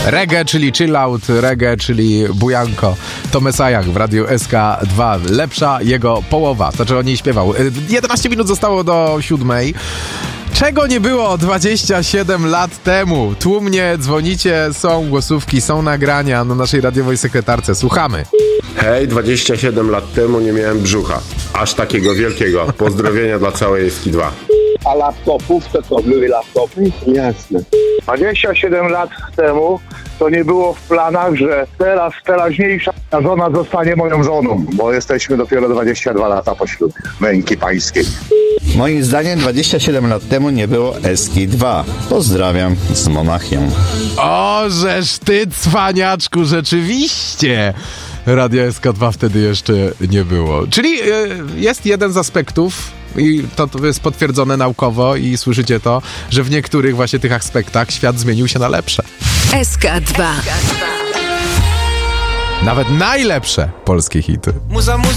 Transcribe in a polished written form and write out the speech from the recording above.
Reggae, czyli chillout, reggae, czyli bujanko. To Messiah w Radiu SK2. Lepsza jego połowa. Znaczy on nie śpiewał. 11 minut zostało do 7:00. Czego nie było 27 lat temu? Tłumnie dzwonicie, są głosówki, są nagrania na naszej radiowej sekretarce. Słuchamy. Hej, 27 lat temu nie miałem brzucha. Aż takiego wielkiego. Pozdrowienia dla całej SK2. A laptopów to co, były laptopy? Jasne. 27 lat temu to nie było w planach, że teraźniejsza żona zostanie moją żoną, bo jesteśmy dopiero 22 lata po ślubie męki pańskiej. Moim zdaniem 27 lat temu nie było SK2. Pozdrawiam z Monachium. O, żeż ty, cwaniaczku, rzeczywiście! Radio SK2 wtedy jeszcze nie było. Czyli jest jeden z aspektów, i to jest potwierdzone naukowo i słyszycie to, że w niektórych właśnie tych aspektach świat zmienił się na lepsze. SK2. Nawet najlepsze polskie hity.